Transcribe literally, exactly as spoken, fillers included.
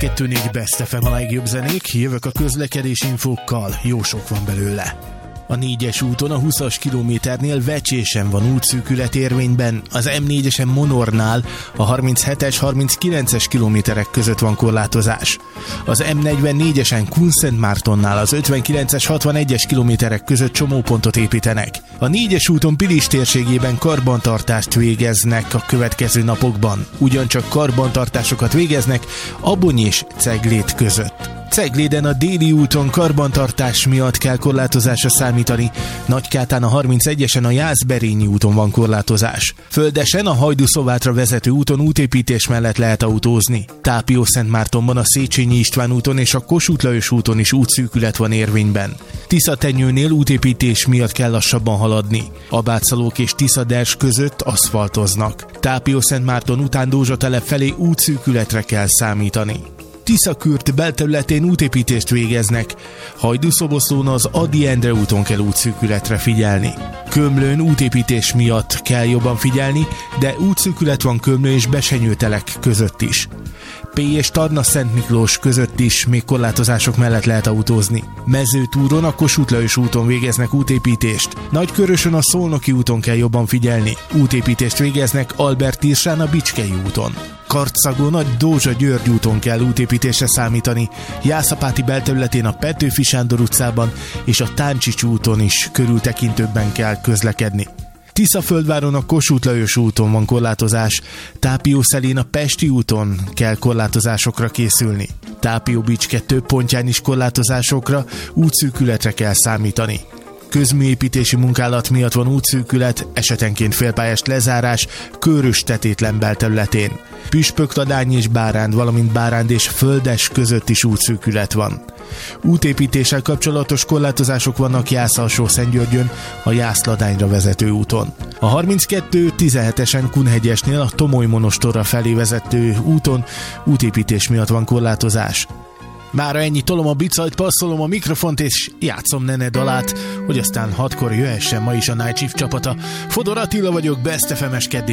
kettő négy Best ef em a legjobb zenék, jövök a közlekedés infókkal, jó sok van belőle. A négyes úton a húszas kilométernél Vecsésen van útszűkület érvényben, az em négyesen Monornál a harminchetes harminckilences kilométerek között van korlátozás. Az em negyvennégyesen Kunszentmártonnál az ötvenkilences hatvanegyes kilométerek között csomópontot építenek. A négyes úton Pilis térségében karbantartást végeznek a következő napokban. Ugyancsak karbantartásokat végeznek Abony és Ceglét között. Cegléden a déli úton karbantartás miatt kell korlátozásra számítani, Nagykátán a harmincegyesen a Jászberényi úton van korlátozás. Földesen a Hajdú-Szovátra vezető úton útépítés mellett lehet autózni. Tápiószentmártonban a Széchenyi István úton és a Kossuth Lajos úton is útszűkület van érvényben. Tiszatenyőnél útépítés miatt kell lassabban haladni. Abátszalók és Tiszaders között aszfaltoznak. Tápiószentmárton után Dózsatelep felé útszűkületre kell számítani. Tiszakürt belterületén útépítést végeznek. Hajdú-Szoboszlón az Ady Endre úton kell útszűkületre figyelni. Kömlőn útépítés miatt kell jobban figyelni, de útszűkület van Kömlő és Besenyőtelek között is. Pély és Tarna-Szent Miklós között is még korlátozások mellett lehet autózni. Mezőtúron a Kossuth Lajos úton végeznek útépítést. Nagykörösön a Szolnoki úton kell jobban figyelni. Útépítést végeznek Albert-Irsán a Bicskei úton. Karcagon a Dózsa-György úton kell útépítésre számítani, Jászapáti belterületén a Petőfi Sándor utcában és a Táncsics úton is körültekintőbben kell közlekedni. Tiszaföldváron a Kossuth Lajos úton van korlátozás, Tápiószelén a Pesti úton kell korlátozásokra készülni. Tápió-Bicske több pontján is korlátozásokra, útszűkületre kell számítani. Közműépítési munkálat miatt van útszűkület, esetenként félpályás lezárás Körös-Tetétlen belterületén. Püspöktadány és Báránd, valamint Báránd és Földes között is útszűkület van. Útépítéssel kapcsolatos korlátozások vannak Jász-Alsó-Szentgyörgyön, a Jász-Ladányra vezető úton. A harminckettő tizenhetesen Kunhegyesnél a Tomoly-monostorra felé vezető úton útépítés miatt van korlátozás. Mára ennyi, tolom a bicajt, passzolom a mikrofont és játszom Nene dalát, hogy aztán hatkor jöhessen ma is a Night Shift csapata. Fodor Attila vagyok, Best ef em-es keddi